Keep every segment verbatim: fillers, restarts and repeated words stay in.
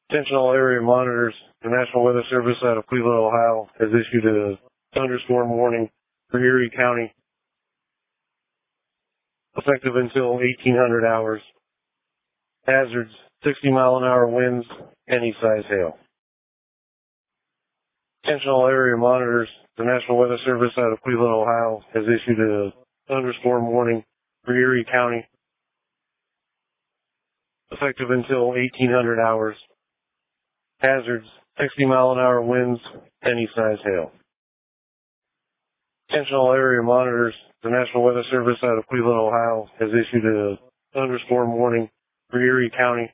Attention all area monitors. The National Weather Service out of Cleveland, Ohio has issued a thunderstorm warning for Erie County, effective until eighteen hundred hours. Hazards, sixty mile an hour winds, any size hail. Attention all area monitors. The National Weather Service out of Cleveland, Ohio has issued a thunderstorm warning for Erie County, effective until eighteen hundred hours. Hazards, sixty mile an hour winds, any size hail. Attention all area monitors. The National Weather Service out of Cleveland, Ohio has issued a thunderstorm warning for Erie County,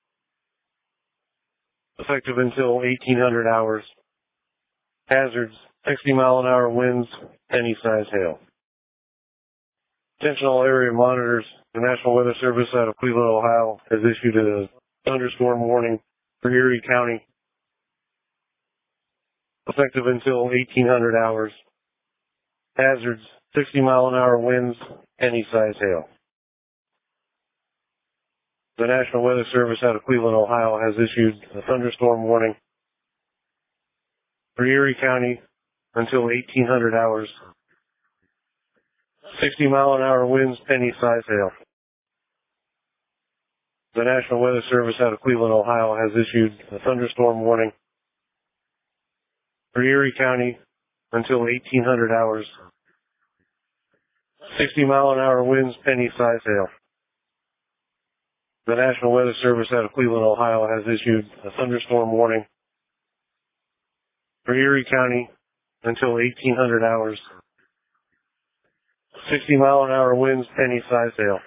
effective until eighteen hundred hours. Hazards, sixty mile an hour winds, any size hail. Attention all area monitors. The National Weather Service out of Cleveland, Ohio has issued a thunderstorm warning for Erie County, effective until eighteen hundred hours. Hazards, sixty mile an hour winds, any size hail. The National Weather Service out of Cleveland, Ohio has issued a thunderstorm warning for Erie County until eighteen hundred hours. sixty mile an hour winds, any size hail. The National Weather Service out of Cleveland, Ohio has issued a thunderstorm warning for Erie County until eighteen hundred hours. sixty mile an hour winds, any size hail. The National Weather Service out of Cleveland, Ohio has issued a thunderstorm warning for Erie County until eighteen hundred hours. sixty mile an hour winds, any size hail.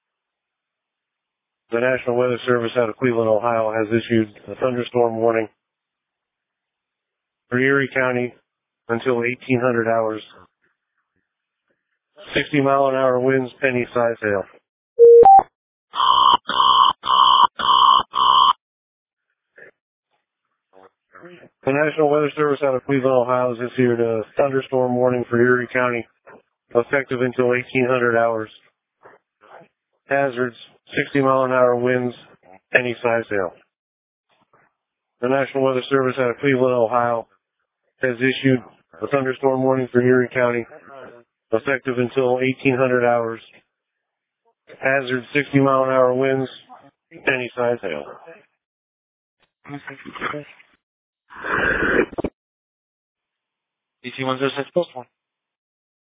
The National Weather Service out of Cleveland, Ohio has issued a thunderstorm warning for Erie County until eighteen hundred hours. sixty mile an hour winds, any size hail. The National Weather Service out of Cleveland, Ohio has issued a thunderstorm warning for Erie County, effective until eighteen hundred hours. Hazards, sixty mile an hour winds, any size hail. The National Weather Service out of Cleveland, Ohio has issued a thunderstorm warning for Erie County, effective until eighteen hundred hours. Hazards, sixty mile an hour winds, any size hail. D C one zero six plus one.